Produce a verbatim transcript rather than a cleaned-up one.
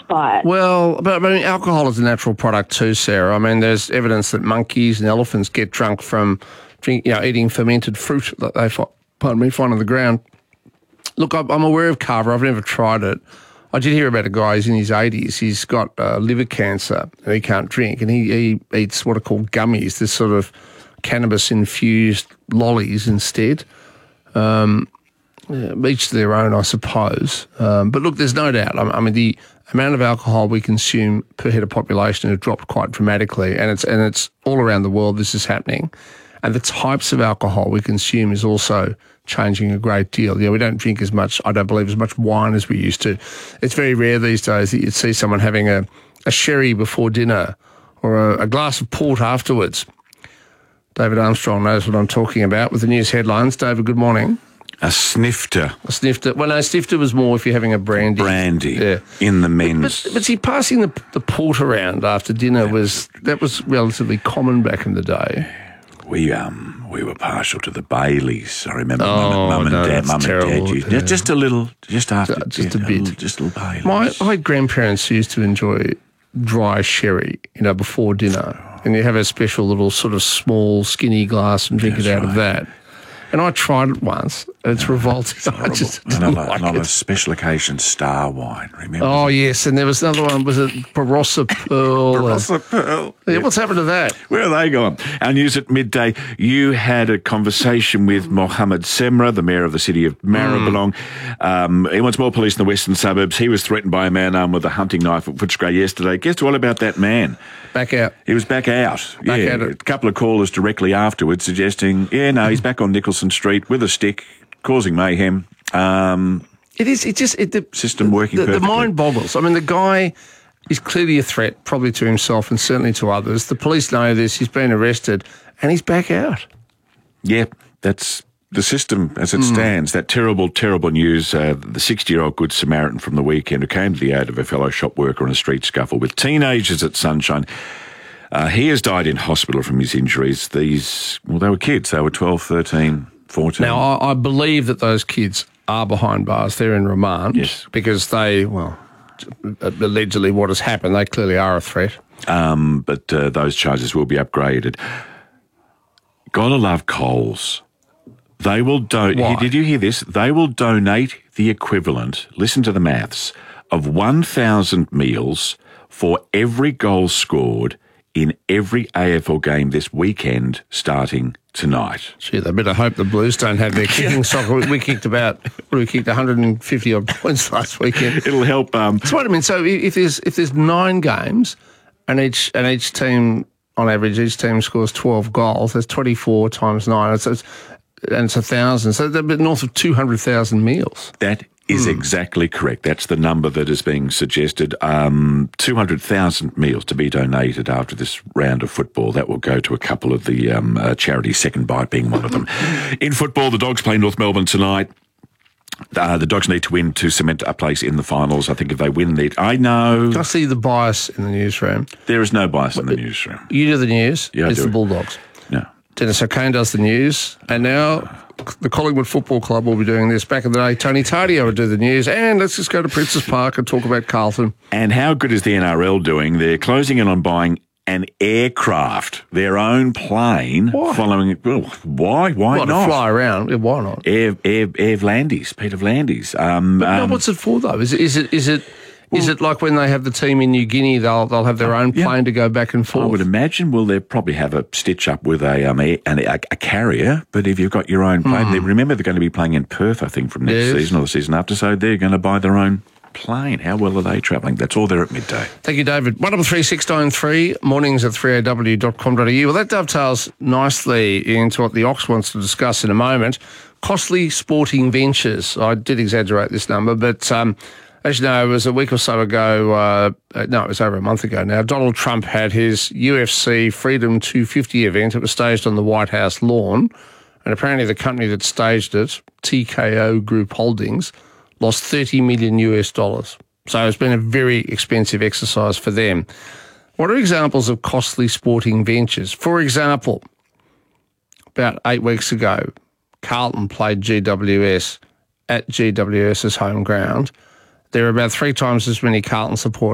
by it. Well, but I mean, alcohol is a natural product too, Sarah. I mean, there's evidence that monkeys and elephants get drunk from drink, you know, eating fermented fruit that they find, pardon me, find on the ground. Look, I'm aware of kava. I've never tried it. I did hear about a guy, he's in his eighties. He's got uh, liver cancer and he can't drink, and he, he eats what are called gummies, this sort of cannabis-infused lollies instead. Um, yeah, each to their own, I suppose. Um, but look, there's no doubt. I mean, the amount of alcohol we consume per head of population has dropped quite dramatically, and it's and it's all around the world this is happening. And the types of alcohol we consume is also changing a great deal. Yeah, we don't drink as much, I don't believe, as much wine as we used to. It's very rare these days that you'd see someone having a, a sherry before dinner or a, a glass of port afterwards. David Armstrong knows what I'm talking about with the news headlines. David, good morning. A snifter. A snifter. Well, no, snifter was more if you're having a brandy. Brandy. Yeah. In the men's. But, but see, passing the, the port around after dinner was, that was relatively common back in the day. We um we were partial to the Baileys. I remember Oh, mum, mum no, and dad, that's mum terrible. and dad used Yeah. just a little, just after, Just a yeah, bit. little- just a little Baileys. My, my grandparents used to enjoy dry sherry, you know, before dinner. And you have a special little sort of small, skinny glass and drink That's it out right. of that. And I tried it once, and it's revolting. I just and didn't on, a, like and on a it. special occasion, star wine. Remember? Oh, yes, and there was another one, was it Barossa Pearl? Barossa Pearl. Yeah, what's happened to that? Where are they gone? Our news at midday. You had a conversation with Mohammed Semra, the mayor of the city of Maribyrnong. Mm. Um, he wants more police in the western suburbs. He was threatened by a man armed with a hunting knife at Footscray yesterday. Guess what about that man? Back out. He was back out. Back yeah, at it. A couple of callers directly afterwards suggesting, yeah, no, he's back on Nicholson Street with a stick, causing mayhem. Um, It is, it just, it, the System working the, the perfectly. mind boggles. I mean, the guy is clearly a threat, probably to himself and certainly to others. The police know this, he's been arrested, and he's back out. yeah, that's the system as Hmm. it stands. That terrible, terrible news. Uh, the sixty-year-old Good Samaritan from the weekend who came to the aid of a fellow shop worker in a street scuffle with teenagers at Sunshine. Uh, he has died in hospital from his injuries. These, well, they were kids. They were twelve, thirteen, fourteen. Now, I, I believe that those kids are behind bars. They're in remand. Yes. Because they, well, allegedly what has happened, they clearly are a threat. Um, but uh, those charges will be upgraded. Gotta love Coles. They will donate. Why? Did you hear this? They will donate the equivalent, listen to the maths, of one thousand meals for every goal scored in every A F L game this weekend starting tonight. Gee, they better hope the Blues don't have their kicking soccer. We, we kicked about, what, we kicked one hundred fifty odd points last weekend. It'll help. Um, So wait a minute. So if there's if there's nine games, and each and each team on average each team scores twelve goals, that's twenty-four times nine. So it's, and it's a thousand. So they're a bit north of two hundred thousand meals. That is exactly correct. That's the number that is being suggested. Um, two hundred thousand meals to be donated after this round of football. That will go to a couple of the um, uh, charities, Second Bite being one of them. In football, the Dogs play North Melbourne tonight. Uh, the Dogs need to win to cement a place in the finals. I think if they win, they I know I see the bias in the newsroom. there is no bias in the newsroom. You do the news. Yeah, I it's do the it. Bulldogs. No. Dennis O'Kane does the news, and now the Collingwood Football Club will be doing this. Back in the day, Tony Tardio would do the news, and let's just go to Princess Park and talk about Carlton. And how good is the N R L doing? They're closing in on buying an aircraft, their own plane. Why? Following it. Well, why? Why Well, not? to fly around, yeah, why not? Air, Air, Air Vlandis, Peter Vlandis. Um, No, um, what's it for though? Is it is it is it is it like when they have the team in New Guinea? They'll they'll have their own yeah. plane to go back and I forth. would imagine. Well, they'll probably have a stitch up with a um a, an- a, a carrier. But if you've got your own plane, they, remember they're going to be playing in Perth, I think, from next Yes. season or the season after. So they're going to buy their own plane. How well are they travelling? That's all there at midday. Thank you, David. one double three six nine three, mornings at three a w dot com dot a u. Well, that dovetails nicely into what the Ox wants to discuss in a moment. Costly sporting ventures. I did exaggerate this number, but um, as you know, it was a week or so ago, uh, no, it was over a month ago now, Donald Trump had his U F C Freedom two fifty event. It was staged on the White House lawn, and apparently the company that staged it, T K O Group Holdings, lost thirty million US dollars. So it's been a very expensive exercise for them. What are examples of costly sporting ventures? For example, about eight weeks ago, Carlton played G W S at G W S's home ground. There were about three times as many Carlton supporters